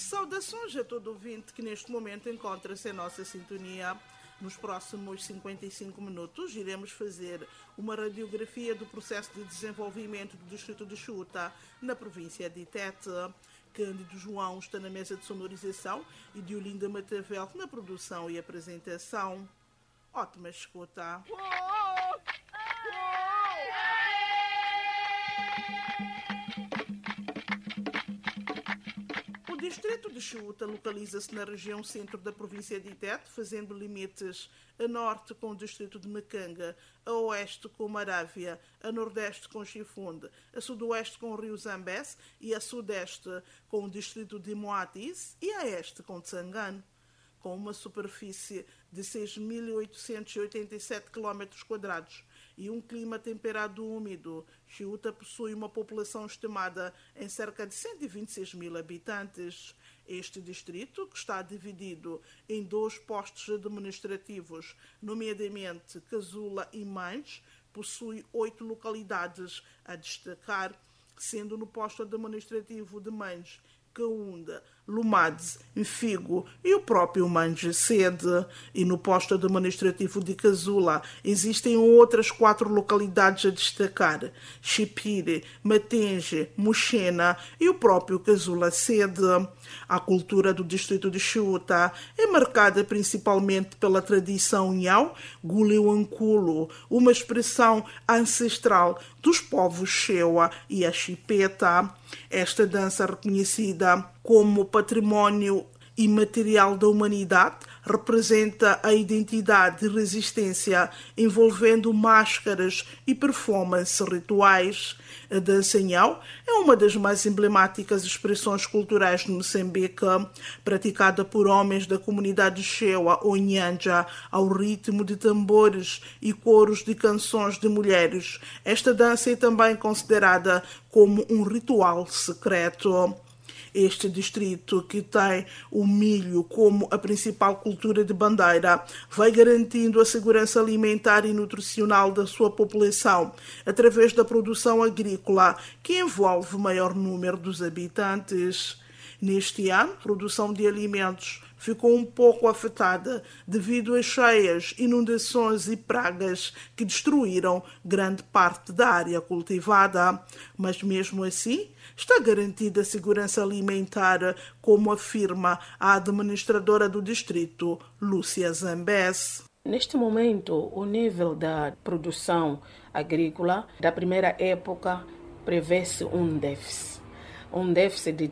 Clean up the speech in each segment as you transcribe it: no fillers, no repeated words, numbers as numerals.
Saudações a todo ouvinte que neste momento encontra-se em nossa sintonia. Nos próximos 55 minutos iremos fazer uma radiografia do processo de desenvolvimento do distrito de Xuta, na província de Tete. Cândido João está na mesa de sonorização e Diolinda Matavel na produção e apresentação. Ótima escuta. O distrito de Xuta localiza-se na região centro da província de Tete, fazendo limites a norte com o distrito de Macanga, a oeste com Marávia, a nordeste com Chifunde, a sudoeste com o rio Zambeze e a sudeste com o distrito de Moatis e a este com Tsangano. Com uma superfície de 6.887 km² e um clima temperado úmido, Xuta possui uma população estimada em cerca de 126 mil habitantes. Este distrito, que está dividido em 2 postos administrativos, nomeadamente Casula e Mães, possui 8 localidades a destacar, sendo no posto administrativo de Mães, Caúnda, Lumades, Figo e o próprio Manjecede. E no posto administrativo de Casula existem outras 4 localidades a destacar: Chipire, Matenge, Muxena e o próprio Casula Sede. A cultura do distrito de Xuta é marcada principalmente pela tradição Nhau, Guliuanculo, uma expressão ancestral dos povos Shewa e a Chipeta. Esta dança, reconhecida como património imaterial da humanidade, representa a identidade e resistência envolvendo máscaras e performances rituais. A dança Nhau é uma das mais emblemáticas expressões culturais de Moçambique, praticada por homens da comunidade Shewa ou Nhanja, ao ritmo de tambores e coros de canções de mulheres. Esta dança é também considerada como um ritual secreto. Este distrito, que tem o milho como a principal cultura de bandeira, vai garantindo a segurança alimentar e nutricional da sua população através da produção agrícola, que envolve o maior número dos habitantes. Neste ano, a produção de alimentos ficou um pouco afetada devido às cheias, inundações e pragas que destruíram grande parte da área cultivada. Mas mesmo assim, está garantida a segurança alimentar, como afirma a administradora do distrito, Lúcia Zambeze. Neste momento, o nível da produção agrícola da primeira época prevê-se um déficit de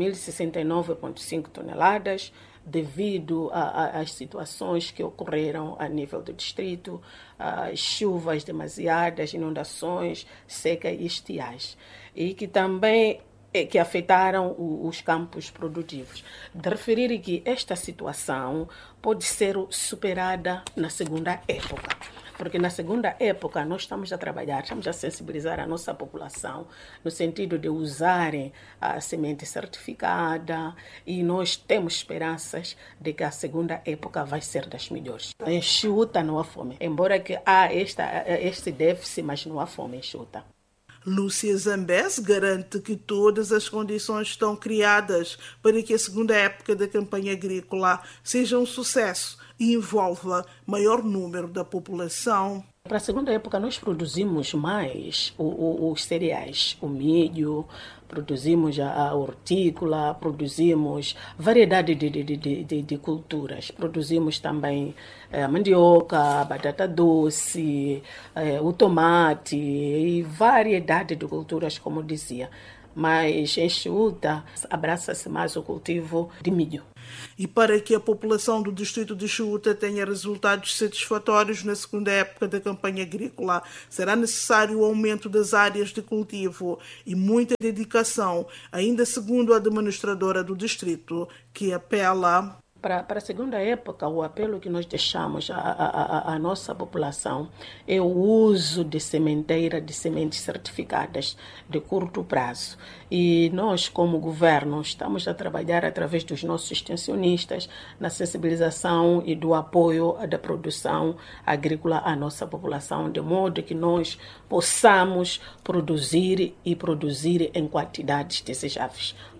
3.069,5 toneladas, devido às situações que ocorreram a nível do distrito, as chuvas demasiadas, inundações, seca e estiais, e que também que afetaram os campos produtivos. De referir que esta situação pode ser superada na segunda época. Porque na segunda época nós estamos a trabalhar, estamos a sensibilizar a nossa população no sentido de usarem a semente certificada, e nós temos esperanças de que a segunda época vai ser das melhores. Em Xuta não há fome, embora que há este déficit, mas não há fome em Xuta. Lúcia Zambeze garante que todas as condições estão criadas para que a segunda época da campanha agrícola seja um sucesso e envolva maior número da população. Para a segunda época nós produzimos mais os cereais, o milho, produzimos a hortícola, produzimos variedade de culturas. Produzimos também a mandioca, a batata doce, o tomate e variedade de culturas, como dizia. Mas em Xuta abraça-se mais o cultivo de milho. E para que a população do distrito de Xuta tenha resultados satisfatórios na segunda época da campanha agrícola, será necessário o aumento das áreas de cultivo e muita dedicação, ainda segundo a administradora do distrito, que apela. Para a segunda época, o apelo que nós deixamos à nossa população é o uso de sementeira, de sementes certificadas de curto prazo. E nós, como governo, estamos a trabalhar através dos nossos extensionistas na sensibilização e do apoio da produção agrícola à nossa população, de modo que nós possamos produzir em quantidades desejáveis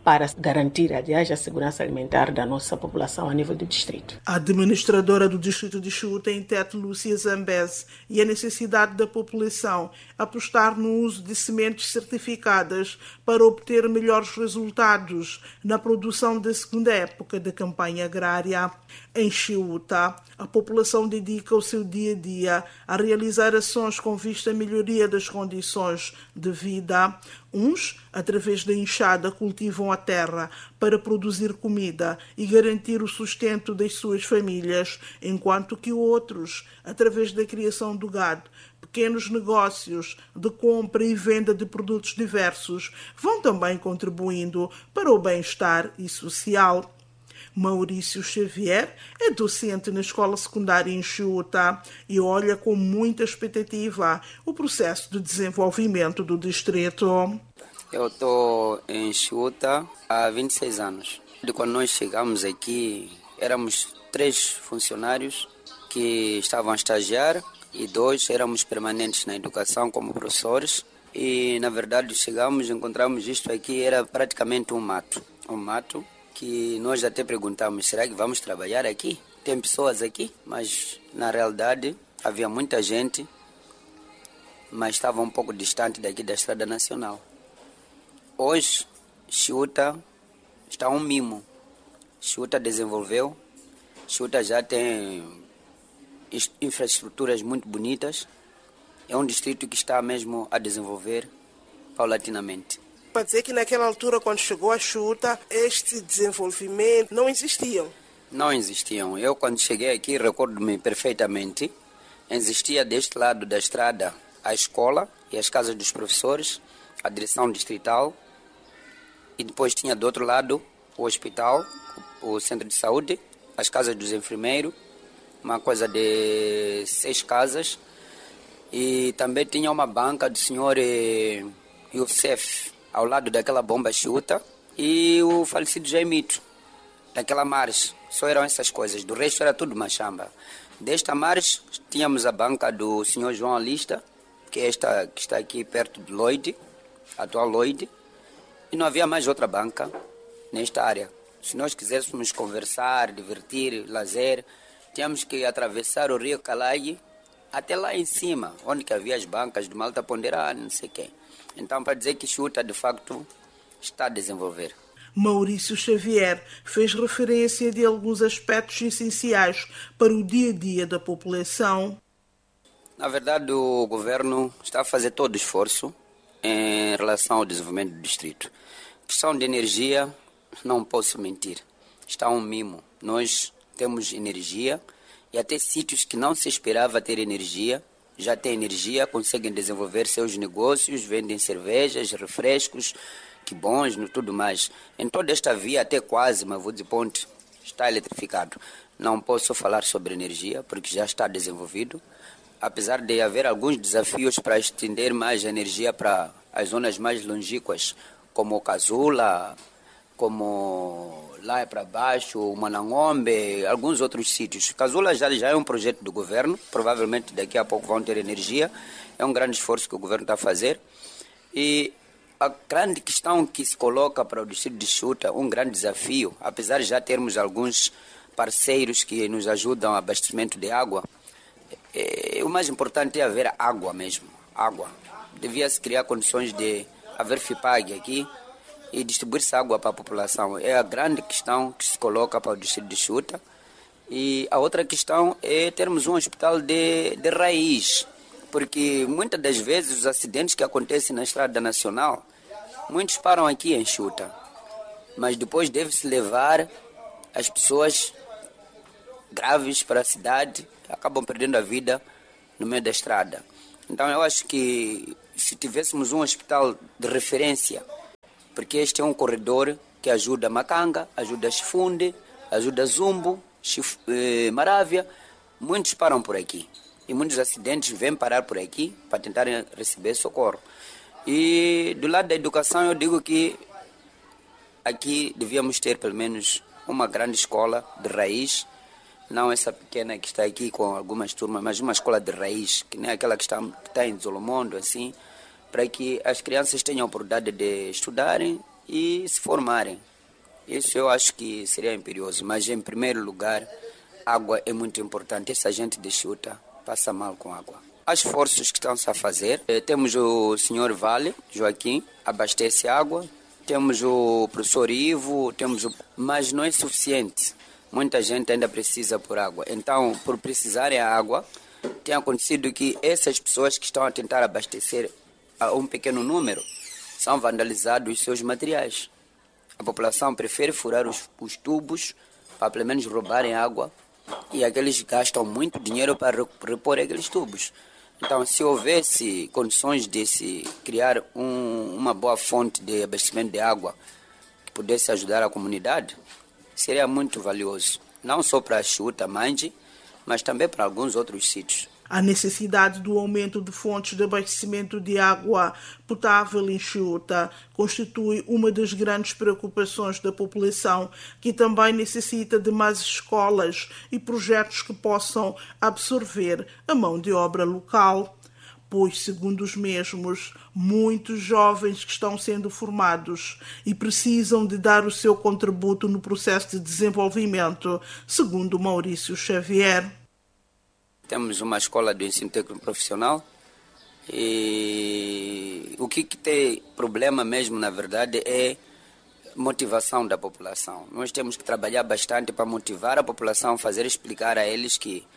para garantir, aliás, a segurança alimentar da nossa população a nível do distrito. A administradora do distrito de Chiuta, Intete Lúcia Zambeze, e a necessidade da população apostar no uso de sementes certificadas para obter melhores resultados na produção da segunda época da campanha agrária. Em Chiuta, a população dedica o seu dia-a-dia a realizar ações com vista à melhoria das condições de vida. Uns, através da enxada, cultivam a terra para produzir comida e garantir o sustento das suas famílias, enquanto que outros, através da criação do gado, pequenos negócios de compra e venda de produtos diversos, vão também contribuindo para o bem-estar e social. Maurício Xavier é docente na escola secundária em Chiuta e olha com muita expectativa o processo de desenvolvimento do distrito. Eu estou em Chiuta há 26 anos. De quando nós chegamos aqui, éramos 3 funcionários que estavam a estagiar e 2 éramos permanentes na educação como professores. E, na verdade, chegamos e encontramos isto aqui, era praticamente um mato. Um mato que nós até perguntamos, será que vamos trabalhar aqui? Tem pessoas aqui? Mas, na realidade, havia muita gente, mas estava um pouco distante daqui da Estrada Nacional. Hoje, Chiuta está um mimo. Chiuta desenvolveu, Chiuta já tem infraestruturas muito bonitas. É um distrito que está mesmo a desenvolver paulatinamente. Para dizer que naquela altura, quando chegou a Chiuta, este desenvolvimento não existiam? Não existiam. Eu, quando cheguei aqui, recordo-me perfeitamente, existia deste lado da estrada a escola e as casas dos professores, a direção distrital, e depois tinha do outro lado o hospital, o centro de saúde, as casas dos enfermeiros, uma coisa de 6 casas, e também tinha uma banca do senhor Youssef, ao lado daquela bomba Chiuta, e o falecido Jaimito, daquela margem. Só eram essas coisas, do resto era tudo machamba. Desta margem tínhamos a banca do senhor João Alista, que é esta que está aqui perto de Lloyd, atual Lloyd, e não havia mais outra banca nesta área. Se nós quiséssemos conversar, divertir, lazer, tínhamos que atravessar o rio Calai até lá em cima, onde que havia as bancas do Malta Ponderado, não sei quem. Então, para dizer que Chiuta, de facto, está a desenvolver. Maurício Xavier fez referência de alguns aspectos essenciais para o dia-a-dia da população. Na verdade, o governo está a fazer todo o esforço em relação ao desenvolvimento do distrito. Questão de energia, não posso mentir, está um mimo. Nós temos energia e até sítios que não se esperava ter energia, já têm energia, conseguem desenvolver seus negócios, vendem cervejas, refrescos, que bons, tudo mais. Em toda esta via, até quase Mavuzi Ponte, está eletrificado. Não posso falar sobre energia, porque já está desenvolvido. Apesar de haver alguns desafios para estender mais a energia para as zonas mais longínquas, como Casula, como lá para baixo, Manangombe, alguns outros sítios. Casula já é um projeto do governo, provavelmente daqui a pouco vão ter energia. É um grande esforço que o governo está a fazer. E a grande questão que se coloca para o distrito de Chiuta, um grande desafio, apesar de já termos alguns parceiros que nos ajudam no abastecimento de água, o mais importante é haver água mesmo, água. Devia-se criar condições de haver FIPAG aqui e distribuir-se água para a população. É a grande questão que se coloca para o distrito de Chiuta. E a outra questão é termos um hospital de raiz, porque muitas das vezes os acidentes que acontecem na Estrada Nacional, muitos param aqui em Chiuta, mas depois deve-se levar as pessoas graves para a cidade, acabam perdendo a vida no meio da estrada. Então eu acho que se tivéssemos um hospital de referência, porque este é um corredor que ajuda Macanga, ajuda Chifunde, ajuda Zumbo, Marávia, muitos param por aqui. E muitos acidentes vêm parar por aqui para tentar receber socorro. E do lado da educação eu digo que aqui devíamos ter pelo menos uma grande escola de raiz, não essa pequena que está aqui com algumas turmas, mas uma escola de raiz, que nem aquela que está em Zolomondo, assim, para que as crianças tenham a oportunidade de estudarem e se formarem. Isso eu acho que seria imperioso, mas em primeiro lugar, água é muito importante. Essa gente de Chuta passa mal com água. Há esforços que estão-se a fazer. Temos o senhor Vale, Joaquim, abastece água. Temos o professor Ivo, mas não é suficiente. Muita gente ainda precisa por água. Então, por precisarem a água, tem acontecido que essas pessoas que estão a tentar abastecer a um pequeno número são vandalizados os seus materiais. A população prefere furar os tubos para pelo menos roubarem água e aqueles gastam muito dinheiro para repor aqueles tubos. Então, se houvesse condições de se criar uma boa fonte de abastecimento de água que pudesse ajudar a comunidade, seria muito valioso. Não só para a Chuta, Manje, mas também para alguns outros sítios. A necessidade do aumento de fontes de abastecimento de água potável em Chuta constitui uma das grandes preocupações da população, que também necessita de mais escolas e projetos que possam absorver a mão de obra local. Pois, segundo os mesmos, muitos jovens que estão sendo formados e precisam de dar o seu contributo no processo de desenvolvimento, segundo Maurício Xavier. Temos uma escola de ensino técnico profissional e o que tem problema mesmo, na verdade, é motivação da população. Nós temos que trabalhar bastante para motivar a população, fazer explicar a eles que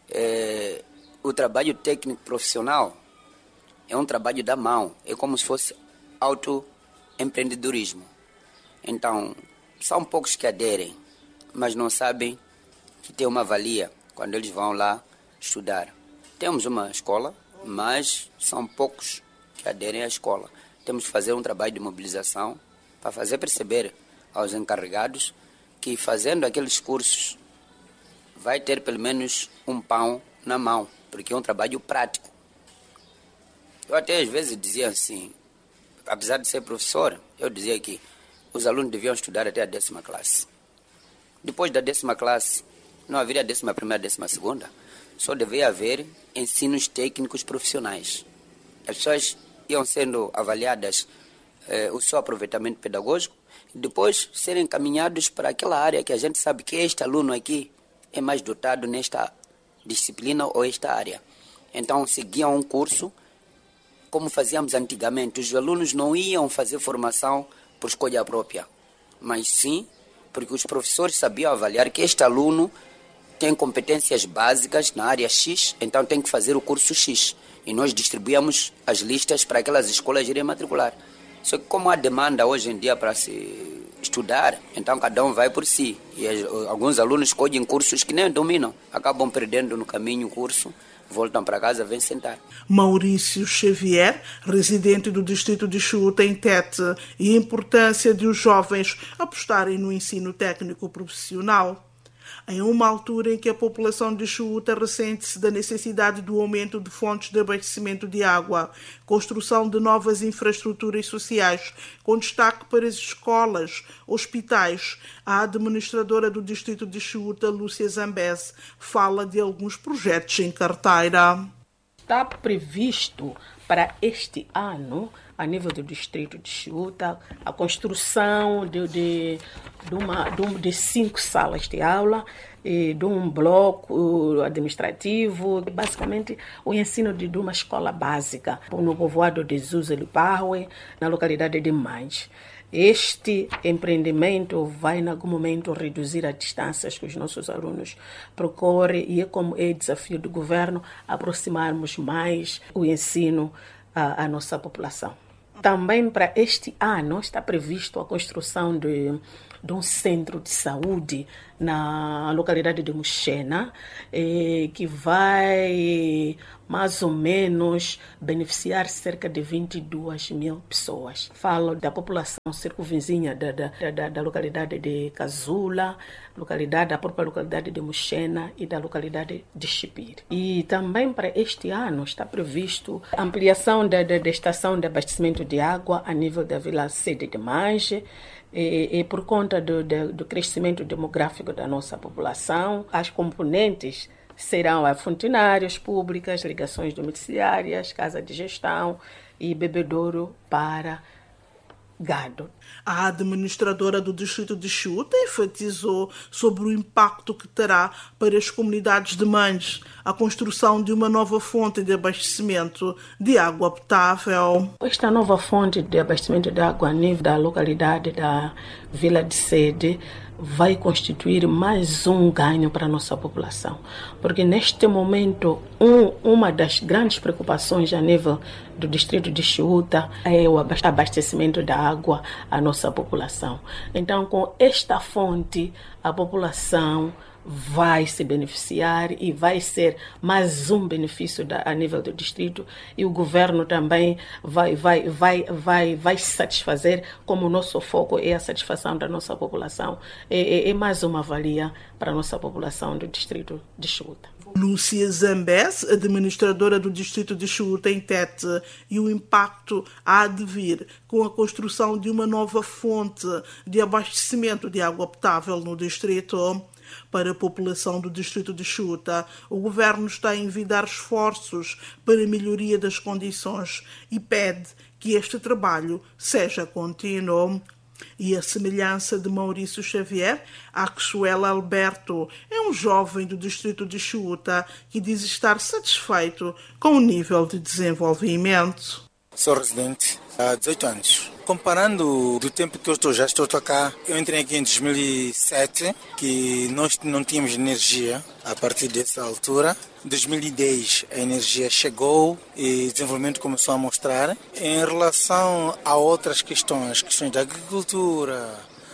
o trabalho técnico profissional é um trabalho da mão, é como se fosse autoempreendedorismo. Então, são poucos que aderem, mas não sabem que tem uma valia quando eles vão lá estudar. Temos uma escola, mas são poucos que aderem à escola. Temos que fazer um trabalho de mobilização para fazer perceber aos encarregados que fazendo aqueles cursos vai ter pelo menos um pão na mão, porque é um trabalho prático. Eu até às vezes dizia assim, apesar de ser professor, eu dizia que os alunos deviam estudar até a 10ª classe. Depois da 10ª classe, não haveria 11ª, 12ª, só deveria haver ensinos técnicos profissionais. As pessoas iam sendo avaliadas o seu aproveitamento pedagógico e depois serem encaminhados para aquela área que a gente sabe que este aluno aqui é mais dotado nesta disciplina ou esta área. Então seguiam um curso como fazíamos antigamente. Os alunos não iam fazer formação por escolha própria, mas sim porque os professores sabiam avaliar que este aluno tem competências básicas na área X, então tem que fazer o curso X. E nós distribuíamos as listas para aquelas escolas irem matricular. Só que como há demanda hoje em dia para se estudar, então cada um vai por si. E alguns alunos escolhem cursos que nem dominam, acabam perdendo no caminho o curso, voltam para casa, vêm sentar. Maurício Xavier, residente do distrito de Chuta, em Tete, e a importância de os jovens apostarem no ensino técnico profissional. Em uma altura em que a população de Chuta ressente-se da necessidade do aumento de fontes de abastecimento de água, construção de novas infraestruturas sociais, com destaque para as escolas, hospitais, a administradora do distrito de Chuta, Lúcia Zambese, fala de alguns projetos em carteira. Está previsto para este ano, a nível do distrito de Chuta, a construção de 5 salas de aula, de um bloco administrativo, basicamente o ensino de uma escola básica no povoado de Zuzeliparwe, na localidade de Manje. Este empreendimento vai, em algum momento, reduzir as distâncias que os nossos alunos percorrem e como é desafio do governo aproximarmos mais o ensino à nossa população. Também para este ano está previsto a construção de um centro de saúde na localidade de Muxena, que vai mais ou menos beneficiar cerca de 22 mil pessoas. Falo da população circunvizinha da localidade de Cazula, a própria localidade de Muxena e da localidade de Chipiri. E também para este ano está previsto a ampliação da estação de abastecimento de água a nível da Vila Sede de Manje, e por conta do crescimento demográfico da nossa população, as componentes serão as funcionárias públicas, ligações domiciliárias, casa de gestão e bebedouro para gado. A administradora do distrito de Xuta enfatizou sobre o impacto que terá para as comunidades de Mandes a construção de uma nova fonte de abastecimento de água potável. Esta nova fonte de abastecimento de água a nível da localidade da Vila de Sede vai constituir mais um ganho para a nossa população, porque neste momento uma das grandes preocupações a nível do distrito de Xuta é o abastecimento da água à nossa população. Então, com esta fonte, a população vai se beneficiar e vai ser mais um benefício a nível do distrito, e o governo também vai se satisfazer, como o nosso foco é a satisfação da nossa população. É mais uma valia para a nossa população do distrito de Xuta. Lúcia Zambés, administradora do distrito de Xuta, em Tete, e o impacto a advir com a construção de uma nova fonte de abastecimento de água potável no distrito. Para a população do distrito de Xuta, o governo está a envidar esforços para a melhoria das condições e pede que este trabalho seja contínuo. E a semelhança de Maurício Xavier, Axuel Alberto é um jovem do distrito de Xuta que diz estar satisfeito com o nível de desenvolvimento. Sou residente há 18 anos. Comparando do tempo que eu já estou cá, eu entrei aqui em 2007, que nós não tínhamos energia a partir dessa altura. Em 2010 a energia chegou e o desenvolvimento começou a mostrar. Em relação a outras questões da agricultura,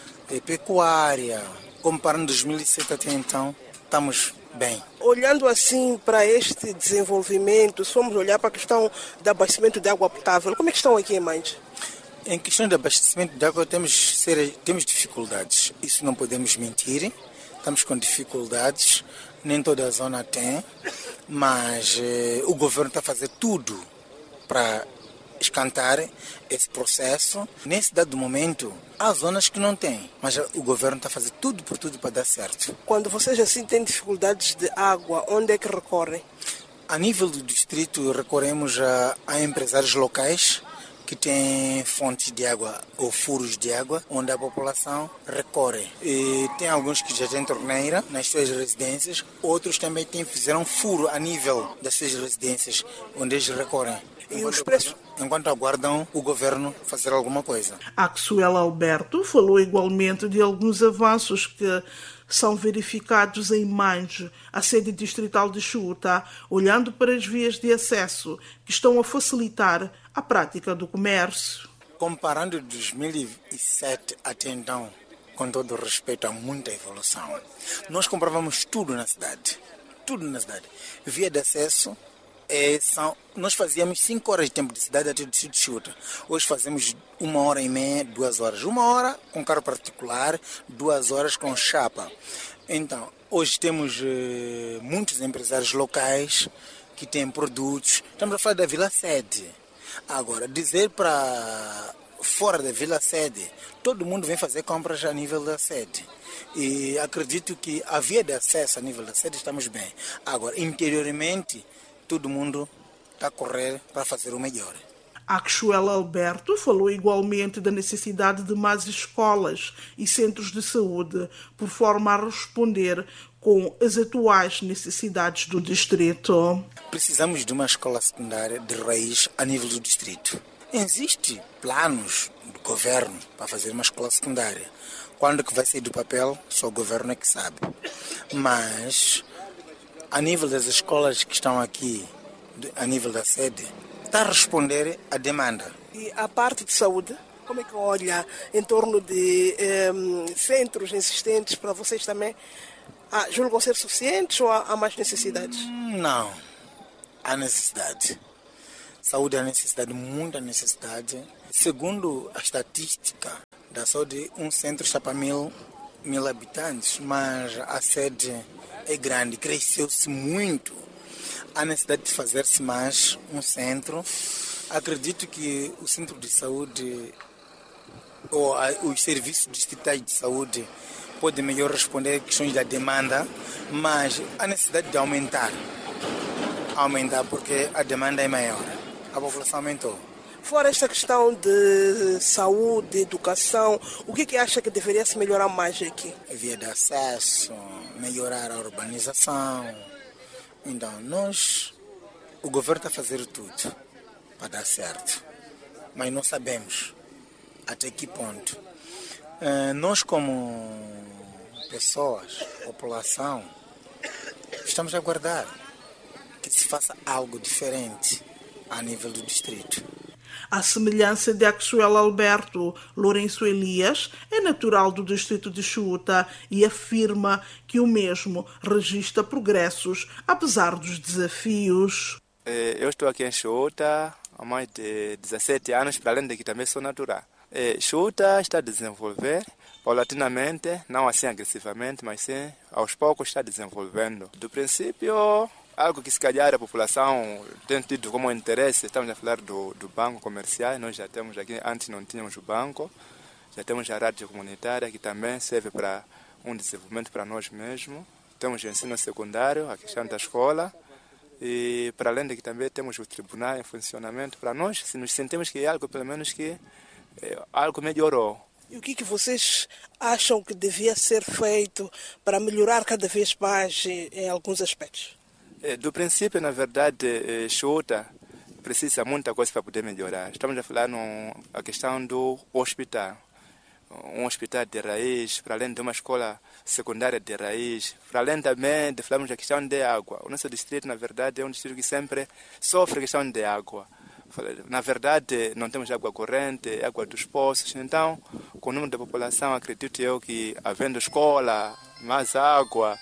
pecuária, comparando 2007 até então, estamos bem. Olhando assim para este desenvolvimento, se formos olhar para a questão do abastecimento de água potável, como é que estão aqui em Mandes? Em questão de abastecimento de água temos dificuldades, isso não podemos mentir, estamos com dificuldades, nem toda a zona tem, mas o governo está a fazer tudo para escantar esse processo. Nesse dado momento, há zonas que não têm, mas o governo está a fazer tudo por tudo para dar certo. Quando vocês assim têm dificuldades de água, onde é que recorrem? A nível do distrito, recorremos a empresários locais que têm fontes de água ou furos de água, onde a população recorre. E tem alguns que já têm torneira nas suas residências, outros também fizeram furo a nível das suas residências, onde eles recorrem. Enquanto aguardam o governo fazer alguma coisa. Axuel Alberto falou igualmente de alguns avanços que são verificados em Mandes, a sede distrital de Xuta, olhando para as vias de acesso que estão a facilitar a prática do comércio. Comparando 2007 até então, com todo respeito, há muita evolução. Nós comprávamos tudo na cidade. Via de acesso, nós fazíamos 5 horas de tempo de cidade até o distrito de Xuta. Hoje fazemos 1h30, 2 horas. 1 hora com carro particular, 2 horas com chapa. Então, hoje temos muitos empresários locais que têm produtos. Estamos a falar da Vila Sede. Agora, dizer para fora da Vila Sede, todo mundo vem fazer compras a nível da sede. E acredito que a via de acesso a nível da sede estamos bem. Agora, interiormente, todo mundo está a correr para fazer o melhor. Axuel Alberto falou igualmente da necessidade de mais escolas e centros de saúde, por forma a responder com as atuais necessidades do distrito. Precisamos de uma escola secundária de raiz a nível do distrito. Existem planos do governo para fazer uma escola secundária. Quando que vai sair do papel, só o governo é que sabe. Mas a nível das escolas que estão aqui, a nível da sede, está a responder à demanda. E a parte de saúde, como é que olha em torno de centros existentes para vocês também? Julgam ser suficientes ou há mais necessidades? Não, há necessidade. Saúde há necessidade, muita necessidade. Segundo a estatística da saúde, um centro está para mil habitantes, mas a sede é grande, cresceu-se muito. Há necessidade de fazer-se mais um centro. Acredito que o centro de saúde ou os serviços distritais de saúde podem melhor responder a questões da demanda, mas há necessidade de aumentar porque a demanda é maior. A população aumentou. Fora esta questão de saúde, educação, o que acha que deveria se melhorar mais aqui? Via de acesso, melhorar a urbanização. Então, o governo está a fazer tudo para dar certo, mas não sabemos até que ponto. Nós, como pessoas, população, estamos a aguardar que se faça algo diferente a nível do distrito. À semelhança de Axuel Alberto, Lourenço Elias é natural do distrito de Xuta e afirma que o mesmo registra progressos apesar dos desafios. Eu estou aqui em Xuta há mais de 17 anos, para além de que também sou natural. Xuta está a desenvolver paulatinamente, não assim agressivamente, mas sim aos poucos está desenvolvendo. Do princípio, algo que se calhar a população tem tido como interesse, estamos a falar do banco comercial, nós já temos aqui, antes não tínhamos o banco, já temos a rádio comunitária que também serve para um desenvolvimento para nós mesmos, temos o ensino secundário, a questão da escola, e para além de que também temos o tribunal em funcionamento para nós, se nos sentimos que é algo, pelo menos que algo melhorou. E o que vocês acham que devia ser feito para melhorar cada vez mais em alguns aspectos? Do princípio, na verdade, Xuta precisa muita coisa para poder melhorar. Estamos a falar a questão do hospital. Um hospital de raiz, para além de uma escola secundária de raiz, para além também de falarmos da questão de água. O nosso distrito, na verdade, é um distrito que sempre sofre a questão de água. Na verdade, não temos água corrente, água dos poços. Então, com o número da população, acredito eu que, havendo escola, mais água,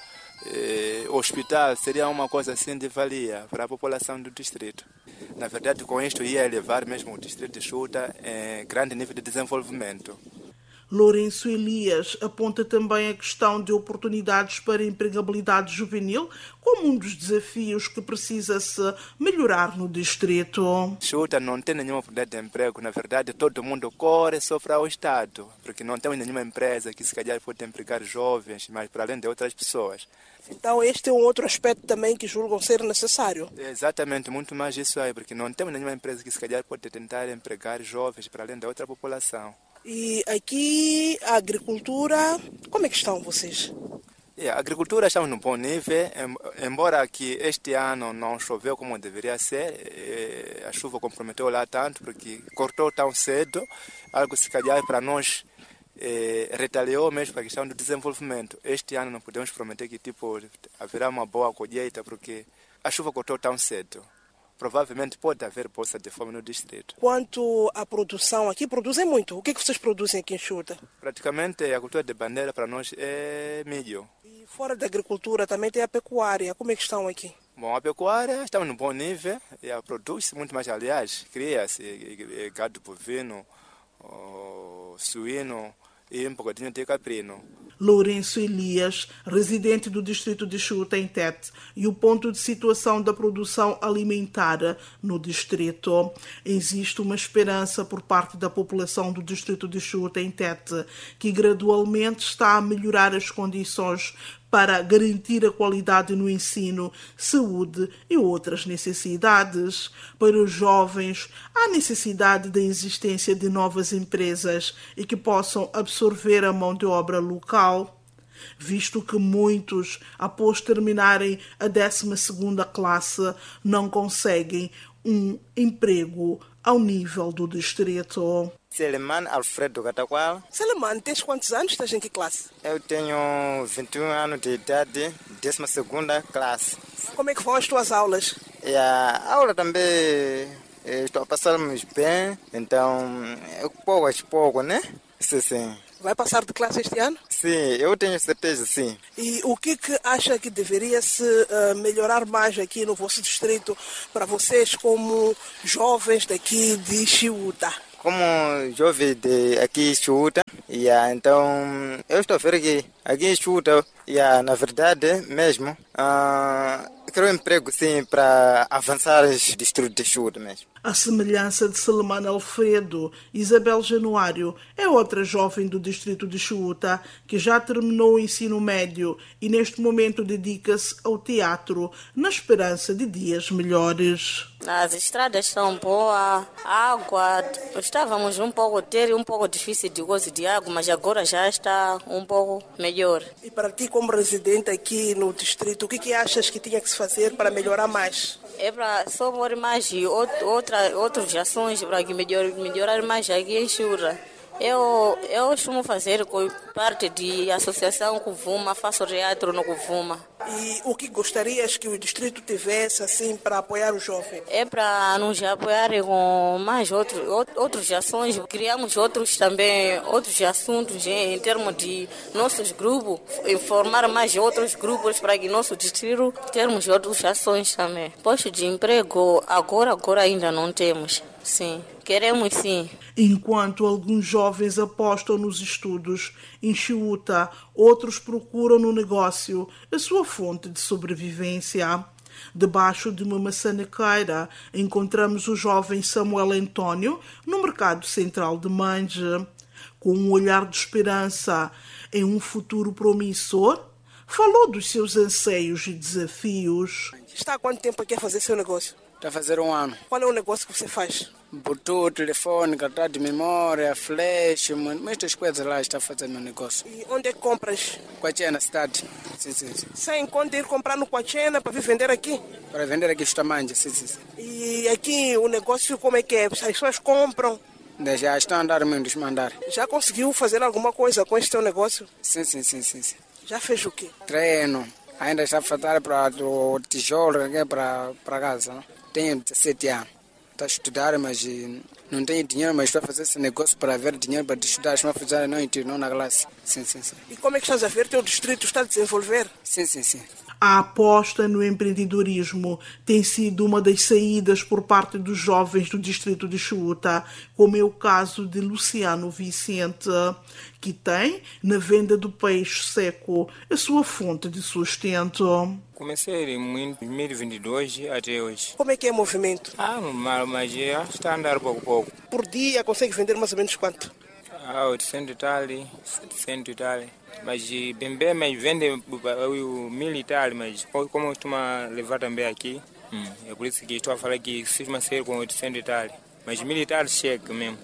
hospital, seria uma coisa assim de valia para a população do distrito. Na verdade, com isto ia elevar mesmo o distrito de Xuta em grande nível de desenvolvimento. Lourenço Elias aponta também a questão de oportunidades para a empregabilidade juvenil como um dos desafios que precisa-se melhorar no distrito. Xuta não tem nenhuma oportunidade de emprego. Na verdade, todo mundo corre só para o Estado, porque não temos nenhuma empresa que se calhar pode empregar jovens, mas para além de outras pessoas. Então este é um outro aspecto também que julgam ser necessário. Exatamente, muito mais isso aí, porque não temos nenhuma empresa que se calhar pode tentar empregar jovens para além da outra população. E aqui a agricultura, como é que estão vocês? A agricultura estamos num bom nível, embora que este ano não choveu como deveria ser, a chuva comprometeu lá tanto, porque cortou tão cedo, algo se calhar para nós retaliou mesmo para a questão do desenvolvimento. Este ano não podemos prometer que haverá uma boa colheita, porque a chuva cortou tão cedo. Provavelmente pode haver bolsa de fome no distrito. Quanto à produção, aqui produzem muito. O que vocês produzem aqui em Xuta? Praticamente a cultura de bandeira para nós é milho. E fora da agricultura também tem a pecuária. Como é que estão aqui? Bom, a pecuária estamos num bom nível. Produz-se muito mais, aliás, cria-se gado bovino, suíno e um bocadinho de caprino. Lourenço Elias, residente do distrito de Xuta, em Tete, e o ponto de situação da produção alimentar no distrito. Existe uma esperança por parte da população do distrito de Xuta, em Tete, que gradualmente está a melhorar as condições para garantir a qualidade no ensino, saúde e outras necessidades. Para os jovens, há necessidade da existência de novas empresas e que possam absorver a mão de obra local, visto que muitos, após terminarem a 12ª classe, não conseguem um emprego ao nível do distrito. Seleman Alfredo Cataqual. Seleman, tens quantos anos? Estás em que classe? Eu tenho 21 anos de idade, 12ª classe. Como é que vão as tuas aulas? E a aula também estou a passar-me bem, então pouco a pouco, né? Sim. Vai passar de classe este ano? Sim, eu tenho certeza, sim. E o que acha que deveria se melhorar mais aqui no vosso distrito para vocês como jovens daqui de Xuta? Como jovem de aqui em Xuta, então eu estou a ver que aqui em Xuta Na verdade, mesmo, criou emprego, sim, para avançar os distritos de Chiuta mesmo. À semelhança de Selemane Alfredo, Isabel Januário é outra jovem do distrito de Chiuta que já terminou o ensino médio e neste momento dedica-se ao teatro na esperança de dias melhores. As estradas são boas, a água, estávamos um pouco difícil de gosto de água, mas agora já está um pouco melhor. E para ti, como residente aqui no distrito, o que achas que tinha que se fazer para melhorar mais? É para só pôr mais outras ações para melhorar mais aqui em Chiuta. Eu costumo fazer com parte de associação Kuvuma, faço teatro no Kuvuma. E o que gostarias que o distrito tivesse assim para apoiar os jovens? É para nos apoiar com mais outras ações, criamos outros assuntos em termos de nossos grupos, informar mais outros grupos para que nosso distrito termos outras ações também. Posto de emprego agora ainda não temos. Sim, queremos sim. Enquanto alguns jovens apostam nos estudos em Chiuta, outros procuram no negócio a sua fonte de sobrevivência. Debaixo de uma maçanequeira, encontramos o jovem Samuel Antônio no mercado central de Manje. Com um olhar de esperança em um futuro promissor, falou dos seus anseios e desafios. Está há quanto tempo aqui a fazer seu negócio? Está a fazer 1 ano. Qual é o negócio que você faz? Bluetooth, telefone, cartão de memória, flash, muitas coisas lá está fazendo meu negócio. E onde é que compras? Quachena, na cidade. Sim. Você encontra ir comprar no Quachena para vir vender aqui? Para vender aqui está Manja, sim. E aqui o negócio como é que é? As pessoas compram? Já estão a andar muito, mandar. Já conseguiu fazer alguma coisa com este teu negócio? Sim. Já fez o quê? Treino. Ainda está a faltar para o tijolo para casa. Não? Tenho 17 anos. Está a estudar, mas não tenho dinheiro, mas estou a fazer esse negócio para ver dinheiro para estudar. Estou a fazer não na classe. Sim. E como é que estás a ver? Teu distrito está a desenvolver? Sim. A aposta no empreendedorismo tem sido uma das saídas por parte dos jovens do distrito de Chiuta, como é o caso de Luciano Vicente, que tem, na venda do peixe seco, a sua fonte de sustento. Comecei em 2022 até hoje. Como é que é o movimento? Normal, mas já está a andar pouco a pouco. Por dia consegue vender mais ou menos quanto? 800 e tal, 700 e tal. Mas bem, mas vende 1000 e tal, mas como eu costumo levar também aqui, é por isso que estou a falar que se ser com 800 e tal. Mas 1000 e tal chega mesmo.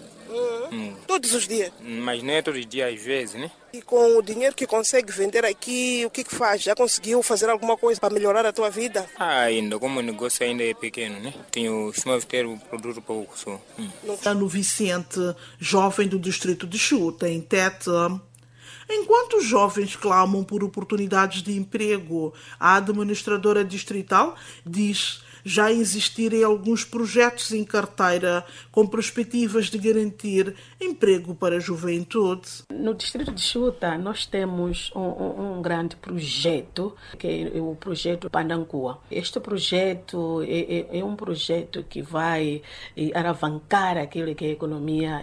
Todos os dias? Mas não é todos os dias, às vezes, né? E com o dinheiro que consegue vender aqui, o que faz? Já conseguiu fazer alguma coisa para melhorar a tua vida? Ainda, como o negócio ainda é pequeno, né? Costumava ter o produto pouco só. Luciano Vicente, jovem do distrito de Chiuta, em Tete. Enquanto os jovens clamam por oportunidades de emprego, a administradora distrital diz já existirem alguns projetos em carteira com perspectivas de garantir emprego para a juventude. No distrito de Chiuta nós temos um grande projeto, que é o projeto Pandancua. Este projeto é um projeto que vai alavancar aquilo que é a economia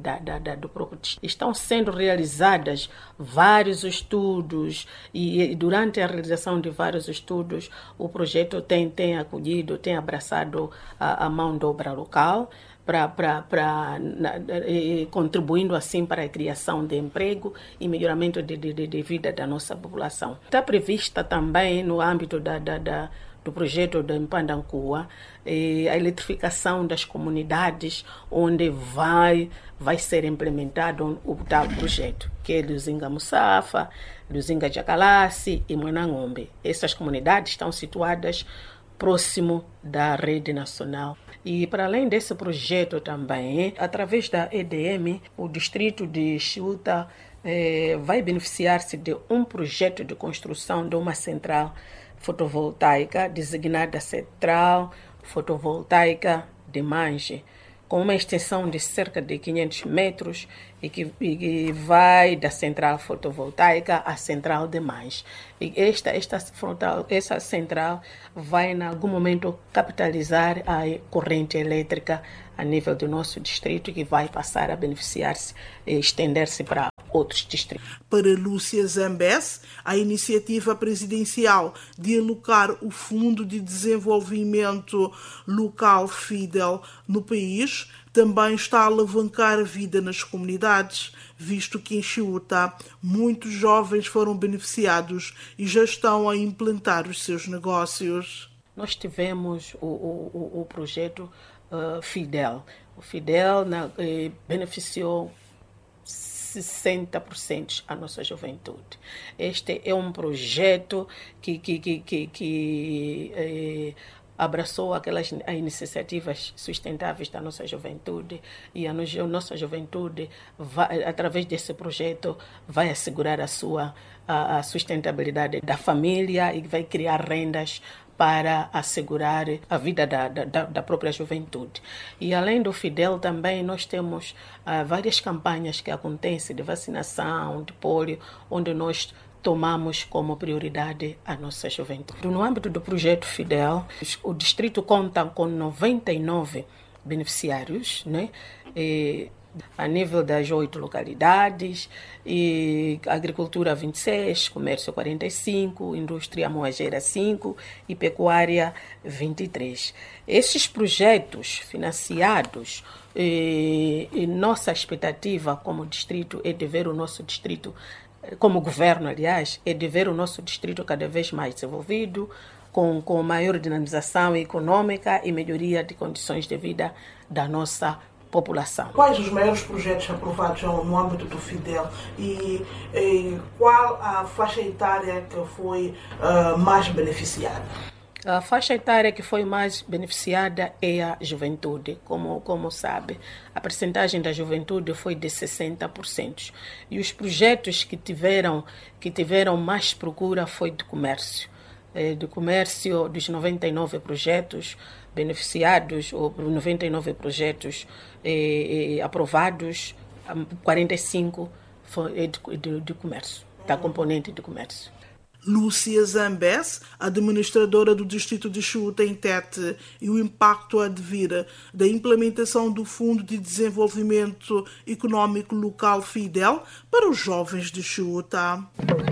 do próprio distrito. Estão sendo realizadas vários estudos e durante a realização de vários estudos o projeto tem acolhido, tem abraçado a mão de obra local, contribuindo assim para a criação de emprego e melhoramento de vida da nossa população. Está prevista também no âmbito do projeto de Pandancua a eletrificação das comunidades, onde vai ser implementado o tal projeto, que é Luzinga Mussafa, Luzinga Jacalassi e Mwanangombe. Essas comunidades estão situadas próximo da rede nacional. E para além desse projeto também, através da EDM, o distrito de Chiuta vai beneficiar-se de um projeto de construção de uma central fotovoltaica, designada Central Fotovoltaica de Manje, com uma extensão de cerca de 500 metros e que vai da central fotovoltaica à central de mães. E essa central vai, em algum momento, capitalizar a corrente elétrica a nível do nosso distrito, que vai passar a beneficiar-se e estender-se para outros distritos. Para Lúcia Zambes, a iniciativa presidencial de alocar o Fundo de Desenvolvimento Local FIDEL no país também está a alavancar a vida nas comunidades, visto que em Chiuta muitos jovens foram beneficiados e já estão a implantar os seus negócios. Nós tivemos o projeto FIDEL. O FIDEL beneficiou 60% a nossa juventude. Este é um projeto que abraçou aquelas iniciativas sustentáveis da nossa juventude, e a nossa juventude, através desse projeto, vai assegurar a sustentabilidade da família e vai criar rendas para assegurar a vida da própria juventude. E além do FIDEL também nós temos várias campanhas que acontecem de vacinação, de pólio, onde nós tomamos como prioridade a nossa juventude. No âmbito do projeto FIDEL, o distrito conta com 99 beneficiários, né? A nível das 8 localidades, e agricultura 26, comércio 45, indústria moageira 5 e pecuária 23. Esses projetos financiados, nossa expectativa como distrito é de ver o nosso distrito, como governo, aliás, é de ver o nosso distrito cada vez mais desenvolvido, com maior dinamização econômica e melhoria de condições de vida da nossa população. Quais os maiores projetos aprovados no âmbito do FIDEL e qual a faixa etária que foi mais beneficiada? A faixa etária que foi mais beneficiada é a juventude. Como sabe, a percentagem da juventude foi de 60%. E os projetos que tiveram mais procura foi de comércio. Do comércio, dos 99 projetos beneficiados, ou 99 projetos aprovados, 45 foi de comércio, da componente de comércio. Lúcia Zambes, administradora do distrito de Chiuta em Tete, e o impacto a devir da implementação do Fundo de Desenvolvimento Econômico Local FIDEL para os jovens de Chiuta.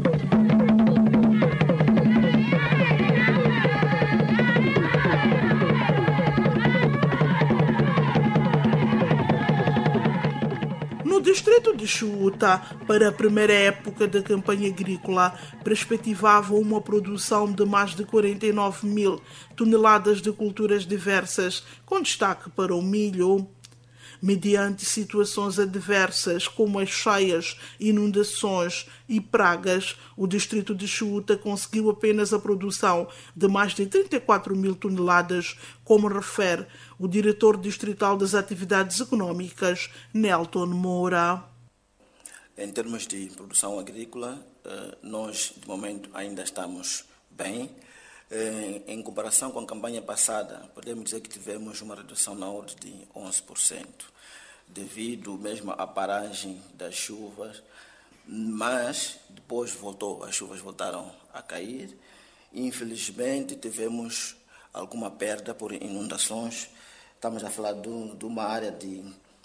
No distrito de Chiuta, para a primeira época da campanha agrícola, perspectivava uma produção de mais de 49 mil toneladas de culturas diversas, com destaque para o milho. Mediante situações adversas como as cheias, inundações e pragas, o distrito de Chiuta conseguiu apenas a produção de mais de 34 mil toneladas, como refere o diretor distrital das atividades econômicas, Nelton Moura. Em termos de produção agrícola, nós, de momento, ainda estamos bem. Em comparação com a campanha passada, podemos dizer que tivemos uma redução na ordem de 11%, devido mesmo à paragem das chuvas, mas depois as chuvas voltaram a cair. Infelizmente, tivemos alguma perda por inundações. Estamos a falar de uma área de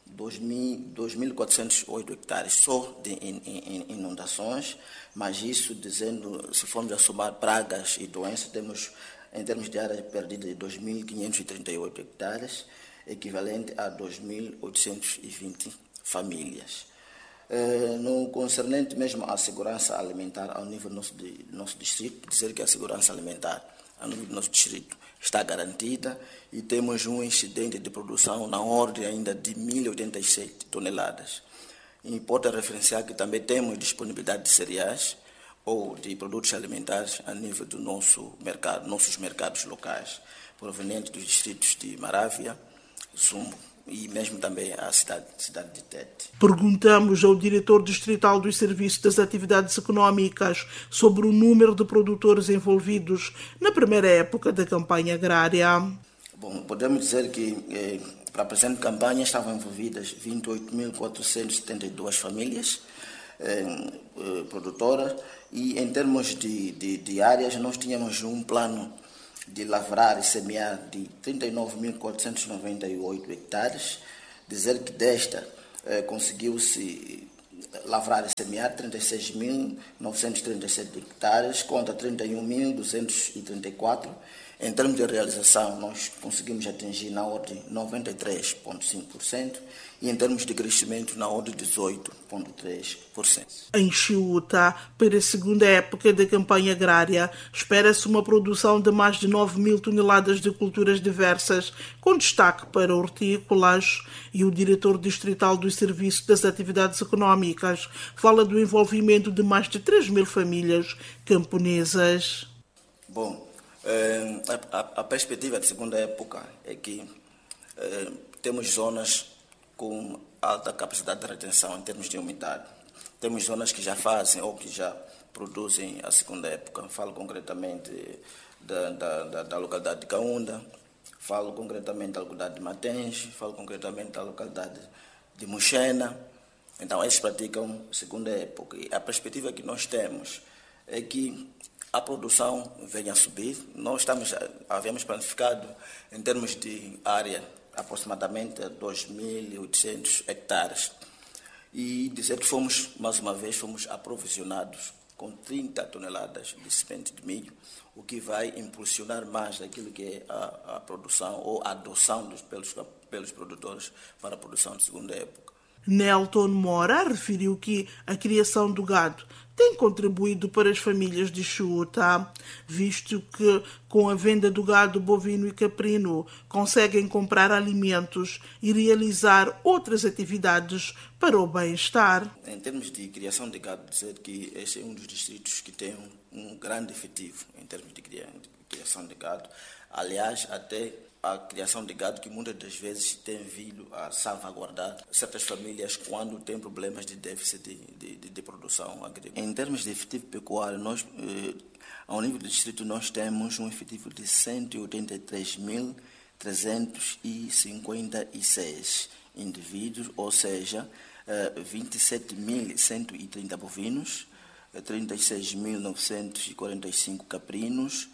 2.408 hectares só de inundações, mas isso dizendo, se formos a somar pragas e doenças, temos, em termos de área perdida, de 2.538 hectares, equivalente a 2.820 famílias. No concernente mesmo à segurança alimentar ao nível do nosso distrito, dizer que a segurança alimentar ao nível do nosso distrito está garantida e temos um excedente de produção na ordem ainda de 1.087 toneladas. Importa referenciar que também temos disponibilidade de cereais ou de produtos alimentares a nível do nossos mercados locais, provenientes dos distritos de Marávia, Zumbo e mesmo também a cidade de Tete. Perguntamos ao diretor distrital dos Serviços das Atividades Econômicas sobre o número de produtores envolvidos na primeira época da campanha agrária. Bom, podemos dizer que Para a presente campanha estavam envolvidas 28.472 famílias produtoras e em termos de áreas nós tínhamos um plano de lavrar e semear de 39.498 hectares. Dizer que desta conseguiu-se lavrar e semear 36.937 hectares contra 31.234. Em termos de realização, nós conseguimos atingir na ordem de 93,5% e em termos de crescimento na ordem de 18,3%. Em Chiuta, para a segunda época da campanha agrária, espera-se uma produção de mais de 9.000 toneladas de culturas diversas, com destaque para hortícolas, e o diretor distrital do Serviço das Atividades Económicas fala do envolvimento de mais de 3.000 famílias camponesas. Bom, a perspectiva de segunda época é que temos zonas com alta capacidade de retenção em termos de umidade. Temos zonas que já fazem ou que já produzem a segunda época. Falo concretamente da localidade de Kaunda, falo concretamente da localidade de Matenje, falo concretamente da localidade de Muxena. Então, eles praticam segunda época. E a perspectiva que nós temos é que a produção venha a subir. Nós havíamos planificado, em termos de área, aproximadamente 2.800 hectares. E dizer que mais uma vez, fomos aprovisionados com 30 toneladas de semente de milho, o que vai impulsionar mais aquilo que é a produção ou a adoção pelos produtores para a produção de segunda época. Nelton Mora referiu que a criação do gado tem contribuído para as famílias de Chiuta, visto que com a venda do gado bovino e caprino conseguem comprar alimentos e realizar outras atividades para o bem-estar. Em termos de criação de gado, dizer que este é um dos distritos que tem um grande efetivo em termos de criação de gado. Aliás, até a criação de gado que muitas das vezes tem vindo a salvaguardar certas famílias quando têm problemas de déficit de produção agrícola. Em termos de efetivo pecuário, nós, ao nível do distrito, nós temos um efetivo de 183.356 indivíduos, ou seja, 27.130 bovinos, 36.945 caprinos,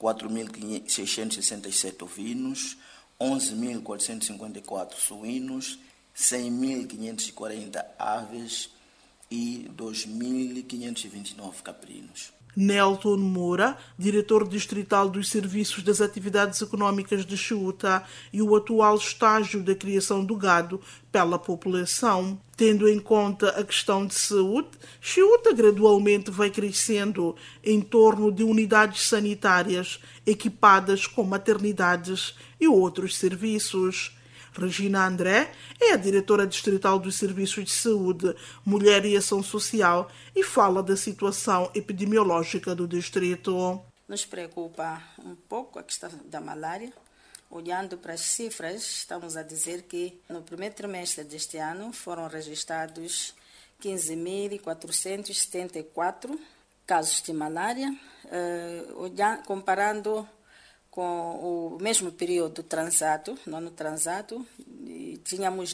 4.667 ovinos, 11.454 suínos, 100.540 aves e 2.529 caprinos. Nelton Moura, diretor distrital dos Serviços das Atividades Económicas de Chiuta, e o atual estágio da criação do gado pela população. Tendo em conta a questão de saúde, Chiuta gradualmente vai crescendo em torno de unidades sanitárias equipadas com maternidades e outros serviços. Regina André é a diretora distrital dos Serviços de Saúde, Mulher e Ação Social e fala da situação epidemiológica do distrito. Nos preocupa um pouco a questão da malária. Olhando para as cifras, estamos a dizer que no primeiro trimestre deste ano foram registrados 15.474 casos de malária, comparando com o mesmo período transato, no ano transato, tínhamos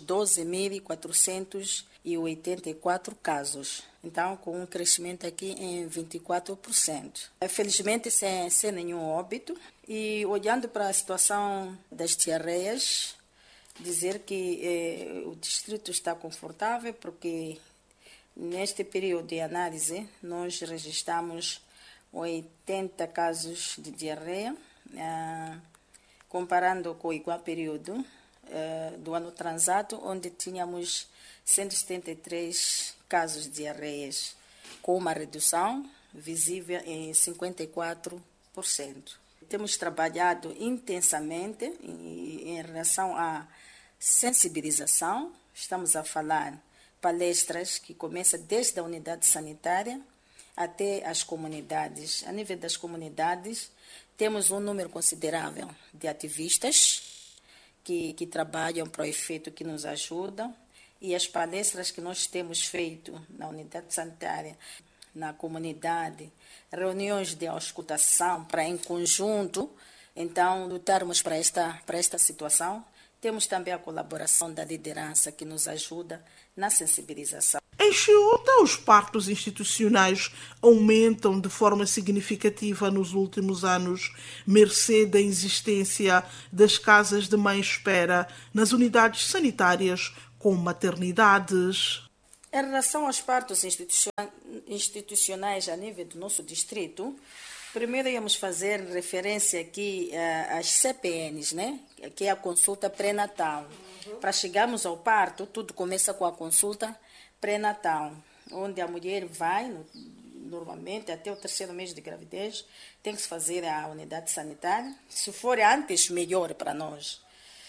12.484 casos. Então, com um crescimento aqui em 24%. Felizmente, sem nenhum óbito. E olhando para a situação das diarreias, dizer que o distrito está confortável, porque neste período de análise, nós registramos 80 casos de diarreia, comparando com o igual período do ano transato, onde tínhamos 173 casos de diarreias, com uma redução visível em 54%. Temos trabalhado intensamente em relação à sensibilização. Estamos a falar palestras que começam desde a unidade sanitária até as comunidades. A nível das comunidades, temos um número considerável de ativistas que trabalham para o efeito, que nos ajudam, e as palestras que nós temos feito na unidade sanitária, na comunidade, reuniões de auscultação para, em conjunto, então, lutarmos para esta situação, Temos também a colaboração da liderança que nos ajuda na sensibilização. Em Chiuta, os partos institucionais aumentam de forma significativa nos últimos anos, mercê da existência das casas de mãe-espera nas unidades sanitárias com maternidades. Em relação aos partos institucionais a nível do nosso distrito, primeiro íamos fazer referência aqui às CPNs, né? Que é a consulta pré-natal. Para chegarmos ao parto, tudo começa com a consulta pré-natal, onde a mulher vai, normalmente, até o 3º mês de gravidez, tem que se fazer a unidade sanitária. Se for antes, melhor para nós.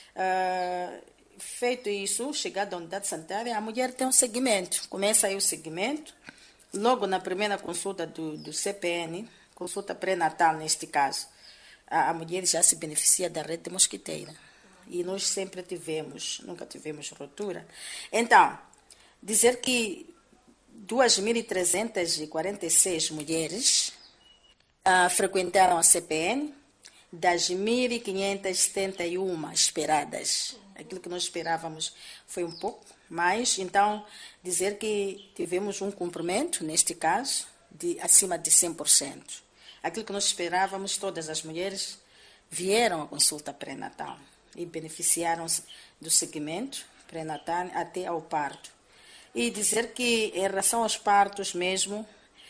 Feito isso, chegada à unidade sanitária, a mulher tem um segmento. Começa aí o segmento. Logo na primeira consulta do CPN, consulta pré-natal neste caso, a mulher já se beneficia da rede mosquiteira. E nós sempre nunca tivemos ruptura. Então, dizer que 2.346 mulheres frequentaram a CPN, das 1.571 esperadas. Aquilo que nós esperávamos foi um pouco mais. Então, dizer que tivemos um cumprimento, neste caso, de acima de 100%. Aquilo que nós esperávamos, todas as mulheres vieram à consulta pré-natal e beneficiaram-se do segmento pré-natal até ao parto. E dizer que, em relação aos partos mesmo,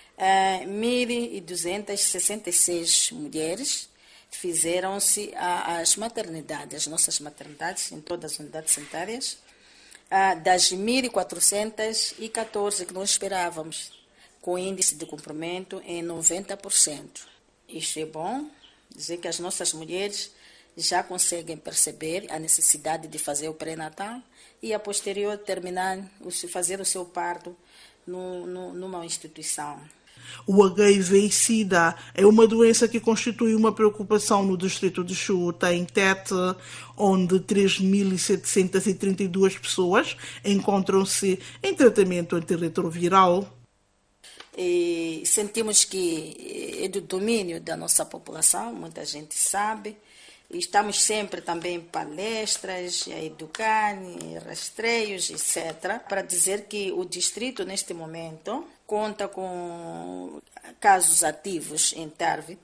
1.266 mulheres fizeram-se às maternidades, as nossas maternidades, em todas as unidades sanitárias, das 1.414 que nós esperávamos, com índice de cumprimento em 90%. Isto é bom, dizer que as nossas mulheres já conseguem perceber a necessidade de fazer o pré-natal e, a posterior, fazer o seu parto numa instituição. O HIV e SIDA é uma doença que constitui uma preocupação no distrito de Chiuta, em Tete, onde 3.732 pessoas encontram-se em tratamento antirretroviral. E sentimos que é do domínio da nossa população, muita gente sabe. E estamos sempre também em palestras, a educar, em rastreios, etc., para dizer que o distrito, neste momento, conta com casos ativos em TARV,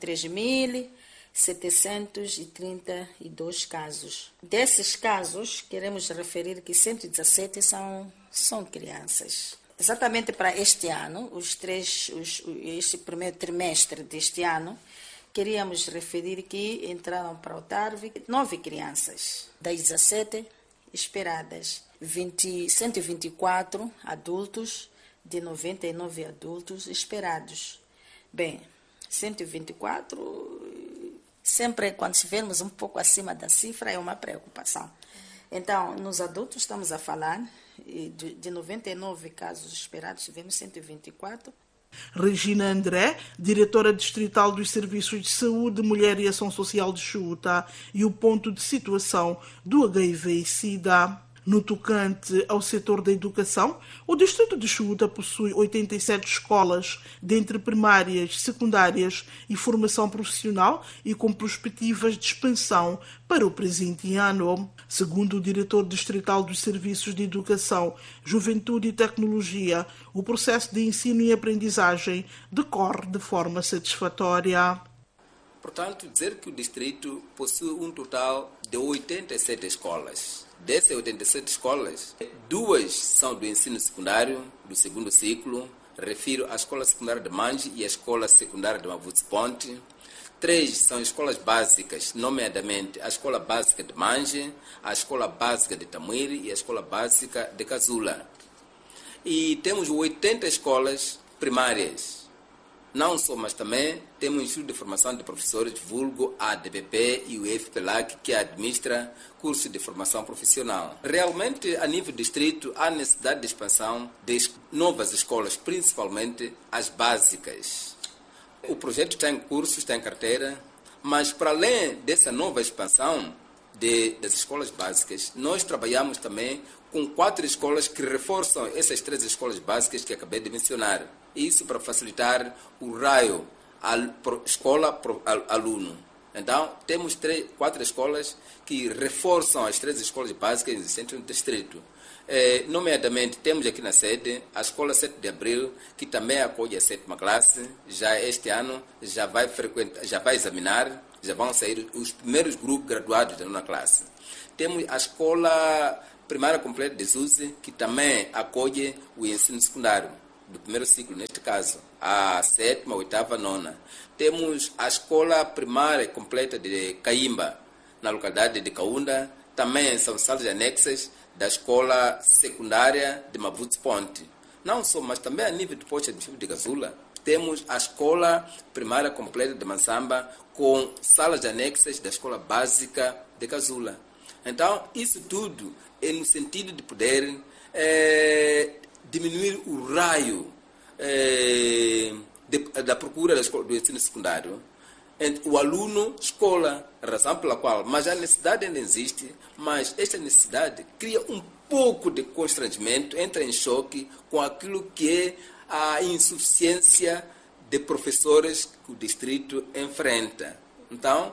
3.732 casos. Desses casos, queremos referir que 117 são crianças. Exatamente para este ano, este primeiro trimestre deste ano, queríamos referir que entraram para o TARV 9 crianças, das 17 esperadas, 124 adultos, de 99 adultos esperados. Bem, 124, sempre quando estivermos um pouco acima da cifra, é uma preocupação. Então, nos adultos estamos a falar de 99 casos esperados, tivemos 124. Regina André, diretora distrital dos Serviços de Saúde, Mulher e Ação Social de Chiuta, e o ponto de situação do HIV e SIDA. No tocante ao setor da educação, o distrito de Chiuta possui 87 escolas, dentre primárias, secundárias e formação profissional, e com perspectivas de expansão para o presente ano. Segundo o diretor distrital dos Serviços de Educação, Juventude e Tecnologia, o processo de ensino e aprendizagem decorre de forma satisfatória. Portanto, dizer que o distrito possui um total de 87 escolas. Dessas 87 escolas, 2 são do ensino secundário, do segundo ciclo. Refiro à Escola Secundária de Mange e à Escola Secundária de Mavuzi Ponte. 3 são escolas básicas, nomeadamente a Escola Básica de Mange, a Escola Básica de Tamuiri e a Escola Básica de Cazula. E temos 80 escolas primárias. Não só, mas também temos o Instituto de Formação de Professores, vulgo ADPP e o IFPLAC, que administra curso de formação profissional. Realmente, a nível distrito, há necessidade de expansão de novas escolas, principalmente as básicas. O projeto está em curso, está em carteira, mas para além dessa nova expansão das escolas básicas, nós trabalhamos também com 4 escolas que reforçam essas 3 escolas básicas que acabei de mencionar. Isso para facilitar o raio escola-aluno. Então, temos 4 escolas que reforçam as 3 escolas básicas existentes no distrito. Nomeadamente, temos aqui na sede a Escola 7 de Abril, que também acolhe a 7ª classe. Já este ano já vai examinar, já vão sair os primeiros grupos graduados da 9ª classe. Temos a Escola Primária Completa de Zuzi, que também acolhe o ensino secundário, do primeiro ciclo, neste caso, a 7ª, 8ª, 9ª. Temos a Escola Primária Completa de Caimba, na localidade de Caúnda. Também são salas anexas da Escola Secundária de Mavutos Ponte. Não só, mas também a nível do posto administrativo de Gazula, temos a Escola Primária Completa de Mansamba, com salas anexas da Escola Básica de Gazula. Então, isso tudo é no sentido de poder diminuir o raio da procura do ensino secundário. O aluno, escola, razão pela qual, mas a necessidade ainda existe, mas esta necessidade cria um pouco de constrangimento, entra em choque com aquilo que é a insuficiência de professores que o distrito enfrenta. Então,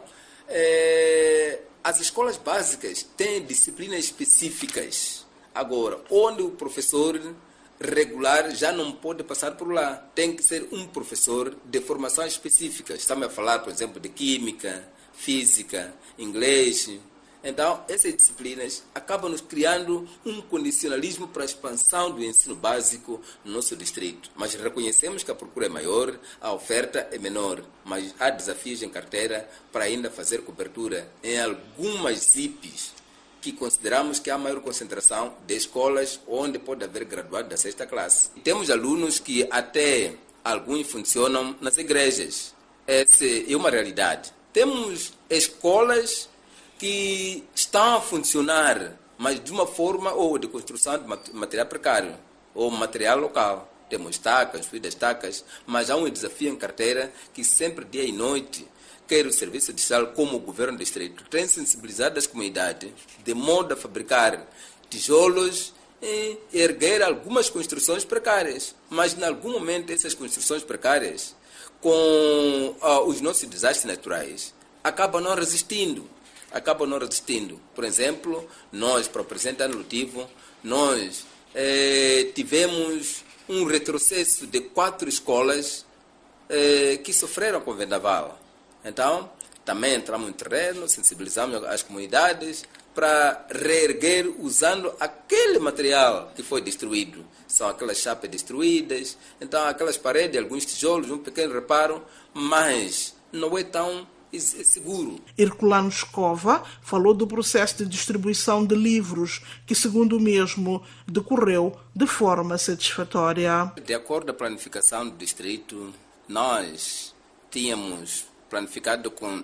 as escolas básicas têm disciplinas específicas. Agora, onde o professor regular já não pode passar por lá. Tem que ser um professor de formação específica. Estamos a falar, por exemplo, de química, física, inglês. Então, essas disciplinas acabam nos criando um condicionalismo para a expansão do ensino básico no nosso distrito. Mas reconhecemos que a procura é maior, a oferta é menor, mas há desafios em carteira para ainda fazer cobertura em algumas ZIPs que consideramos que há maior concentração de escolas onde pode haver graduado da 6ª classe. E temos alunos que até alguns funcionam nas igrejas. Essa é uma realidade. Temos escolas que estão a funcionar, mas de uma forma ou de construção de material precário ou material local. Temos estacas, fio de estacas, mas há um desafio em carteira que sempre, dia e noite, quer o Serviço Distrital como o Governo do Distrito, tem sensibilizado as comunidades de modo a fabricar tijolos e erguer algumas construções precárias. Mas, em algum momento, essas construções precárias, com os nossos desastres naturais, acabam não resistindo. Por exemplo, nós, para o presente ano letivo, nós tivemos um retrocesso de 4 escolas que sofreram com vendaval. Então, também entramos no terreno, sensibilizamos as comunidades para reerguer usando aquele material que foi destruído. São aquelas chapas destruídas, então aquelas paredes, alguns tijolos, um pequeno reparo, mas não é tão seguro. Herculano Escova falou do processo de distribuição de livros, que, segundo o mesmo, decorreu de forma satisfatória. De acordo com a planificação do distrito, nós tínhamos planificado com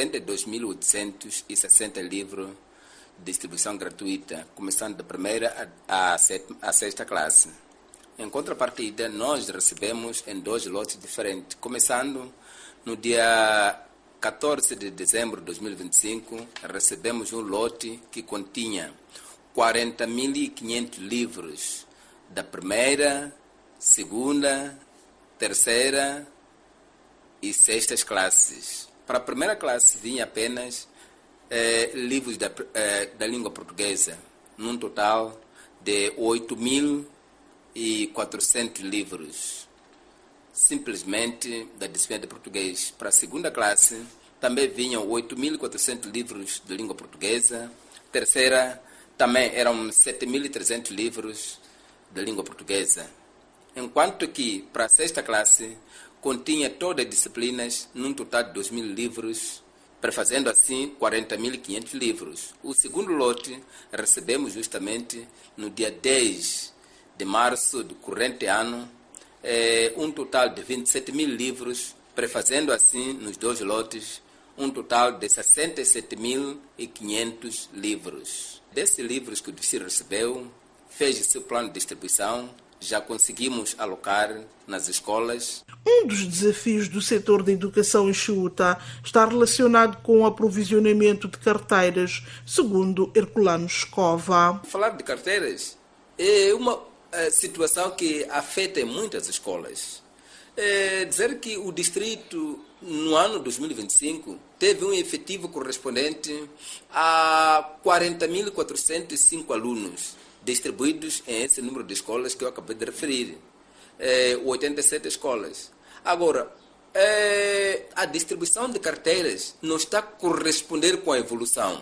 72.860 livros de distribuição gratuita, começando da primeira à 6ª classe. Em contrapartida, nós recebemos em 2 lotes diferentes, começando no dia 14 de dezembro de 2025, recebemos um lote que continha 40.500 livros da primeira, segunda, terceira e 6ª classes. Para a primeira classe vinha apenas livros da língua portuguesa, num total de 8.400 livros, simplesmente da disciplina de português. Para a segunda classe também vinham 8.400 livros de língua portuguesa. Terceira também eram 7.300 livros de língua portuguesa. Enquanto que para a 6ª classe continha todas as disciplinas num total de 2.000 livros, prefazendo assim 40.500 livros. O segundo lote recebemos justamente no dia 10 de março do corrente ano, um total de 27.000 livros, prefazendo assim nos 2 lotes um total de 67.500 livros. Desses livros que o distrito recebeu, fez o seu plano de distribuição, já conseguimos alocar nas escolas. Um dos desafios do setor da educação em Chiuta está relacionado com o aprovisionamento de carteiras, segundo Herculano Escova. Falar de carteiras é uma situação que afeta muitas escolas. dizer que o distrito, no ano 2025, teve um efetivo correspondente a 40.405 alunos distribuídos em esse número de escolas que eu acabei de referir, 87 escolas. Agora, a distribuição de carteiras não está a corresponder com a evolução.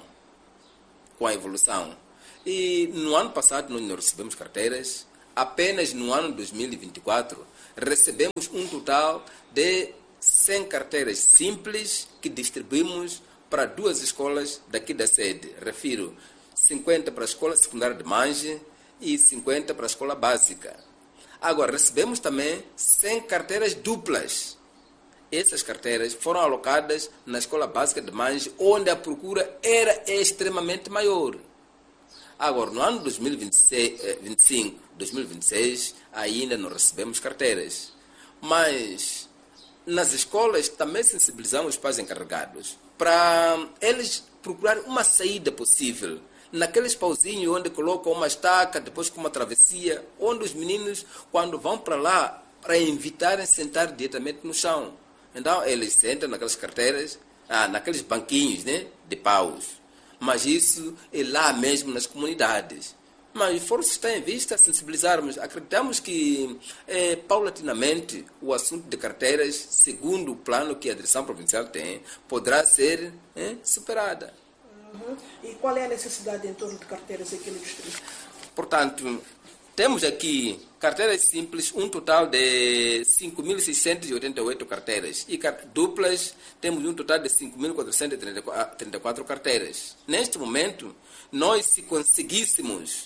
E no ano passado nós não recebemos carteiras, apenas no ano 2024 recebemos um total de 100 carteiras simples que distribuímos para 2 escolas daqui da sede. Refiro 50 para a escola secundária de Mange e 50 para a escola básica. Agora, recebemos também 100 carteiras duplas. Essas carteiras foram alocadas na escola básica de Mange, onde a procura era extremamente maior. Agora, no ano 2025, 2026, ainda não recebemos carteiras. Mas nas escolas também sensibilizamos os pais encarregados para eles procurarem uma saída possível. Naqueles pauzinhos onde colocam uma estaca, depois com uma travessia, onde os meninos, quando vão para lá, para evitarem sentar diretamente no chão. Então, eles sentam naquelas carteiras, naqueles banquinhos, né, de paus. Mas isso é lá mesmo nas comunidades. Mas o esforço está em vista a sensibilizarmos. Acreditamos que, paulatinamente, o assunto de carteiras, segundo o plano que a direção provincial tem, poderá ser superada. E qual é a necessidade em torno de carteiras aqui no distrito? Portanto, temos aqui carteiras simples, um total de 5.688 carteiras. E duplas, temos um total de 5.434 carteiras. Neste momento, nós, se conseguíssemos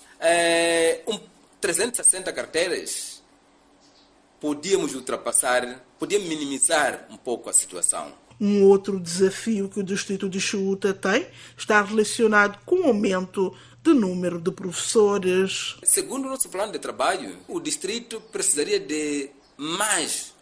360 carteiras, podíamos minimizar um pouco a situação. Um outro desafio que o distrito de Chiuta tem está relacionado com o aumento do número de professores. Segundo o nosso plano de trabalho, o distrito precisaria de mais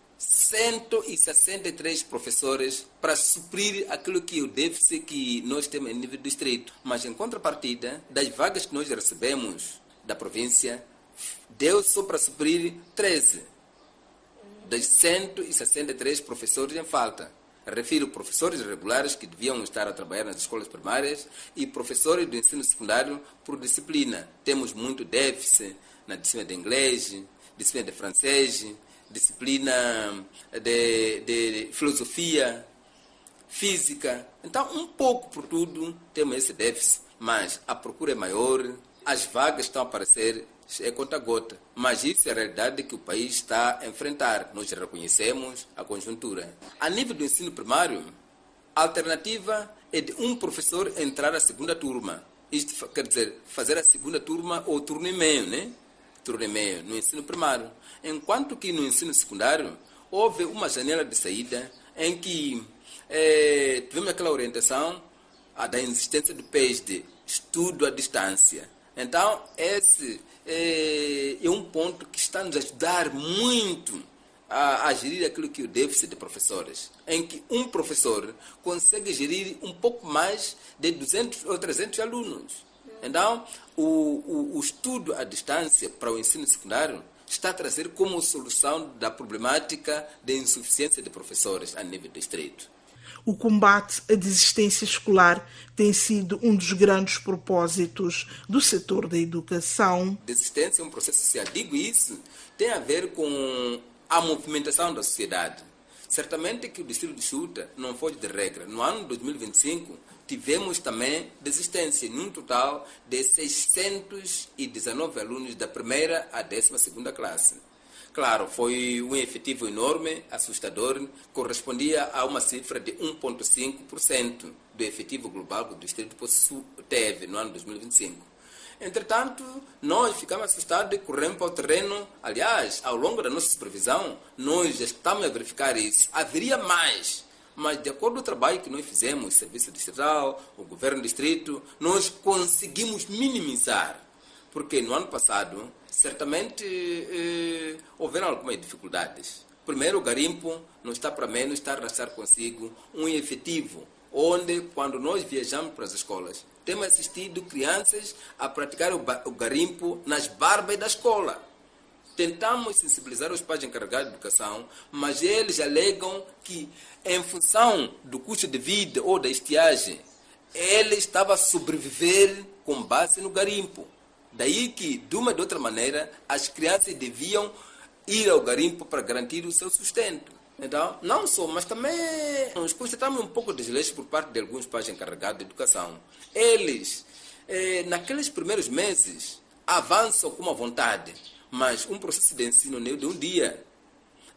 163 professores para suprir aquilo que é o déficit que nós temos em nível do distrito. Mas, em contrapartida, das vagas que nós recebemos da província, deu só para suprir 13 das 163 professores em falta. Refiro professores regulares que deviam estar a trabalhar nas escolas primárias e professores do ensino secundário por disciplina. Temos muito déficit na disciplina de inglês, disciplina de francês, disciplina de filosofia, física. Então, um pouco por tudo, temos esse déficit, mas a procura é maior, as vagas estão a aparecer, é conta-gota. Mas isso é a realidade que o país está a enfrentar. Nós reconhecemos a conjuntura. A nível do ensino primário, a alternativa é de um professor entrar a segunda turma. Isto quer dizer, fazer a segunda turma ou turno e meio, né? Turno e meio no ensino primário. Enquanto que no ensino secundário, houve uma janela de saída em que tivemos aquela orientação da existência do PES de estudo à distância. Então, esse é um ponto que está a nos ajudar muito a gerir aquilo que é o déficit de professores, em que um professor consegue gerir um pouco mais de 200 ou 300 alunos. Então, o estudo à distância para o ensino secundário está a trazer como solução da problemática de insuficiência de professores a nível do distrito. O combate à desistência escolar tem sido um dos grandes propósitos do setor da educação. Desistência é um processo social. Digo isso, tem a ver com a movimentação da sociedade. Certamente que o distrito de Chiuta não foi de regra. No ano 2025, tivemos também desistência, num total de 619 alunos da primeira à 12ª classe. Claro, foi um efetivo enorme, assustador, correspondia a uma cifra de 1,5% do efetivo global que o distrito teve no ano 2025. Entretanto, nós ficamos assustados e corremos para o terreno. Aliás, ao longo da nossa supervisão, nós já estamos a verificar isso. Haveria mais, mas de acordo com o trabalho que nós fizemos, o Serviço Distrital, o Governo do Distrito, nós conseguimos minimizar. Porque no ano passado, certamente, houveram algumas dificuldades. Primeiro, o garimpo não está para menos, está a arrastar consigo um efetivo, onde, quando nós viajamos para as escolas, temos assistido crianças a praticar o garimpo nas barbas da escola. tentamos sensibilizar os pais encarregados de educação, mas eles alegam que, em função do custo de vida ou da estiagem, ele estava a sobreviver com base no garimpo. Daí que, de uma ou de outra maneira, as crianças deviam ir ao garimpo para garantir o seu sustento. Então, não só, mas também nós constatamos um pouco de desleixo por parte de alguns pais encarregados de educação. Eles, naqueles primeiros meses, avançam com uma vontade, mas um processo de ensino de um dia